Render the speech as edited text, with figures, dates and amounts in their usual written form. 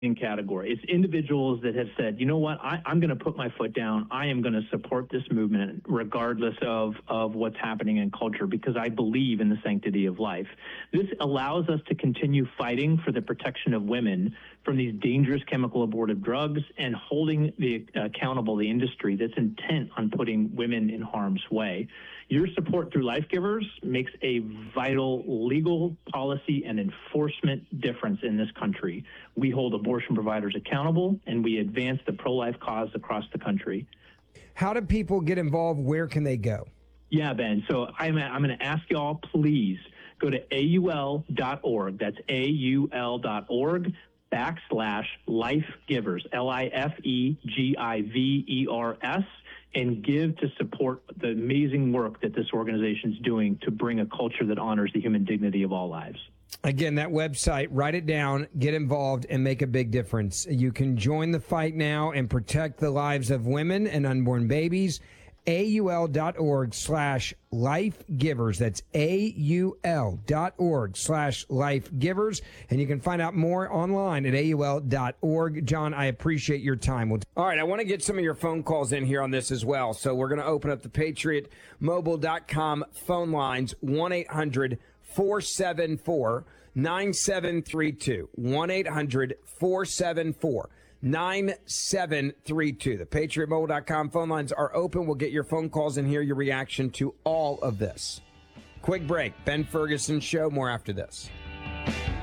category. It's individuals that have said, you know what, I'm going to put my foot down. I am going to support this movement regardless of what's happening in culture because I believe in the sanctity of life. This allows us to continue fighting for the protection of women from these dangerous chemical abortive drugs and holding accountable the industry that's intent on putting women in harm's way. Your support through Life Givers makes a vital legal policy and enforcement difference in this country. We hold abortion providers accountable, and we advance the pro-life cause across the country. How do people get involved? Where can they go? Yeah, Ben. So I'm going to ask you all, please go to AUL.org. That's AUL.org /lifegivers, LIFEGIVERS, and give to support the amazing work that this organization is doing to bring a culture that honors the human dignity of all lives. Again, that website, write it down, get involved, and make a big difference. You can join the fight now and protect the lives of women and unborn babies. AUL.org/lifegivers. That's AUL.org/lifegivers. And you can find out more online at AUL.org. John, I appreciate your time. All right, I want to get some of your phone calls in here on this as well. So we're going to open up the PatriotMobile.com phone lines, 1-800-474-9732. 1-800-474-9732. The PatriotMobile.com phone lines are open. We'll get your phone calls and hear your reaction to all of this. Quick break. Ben Ferguson Show. More after this.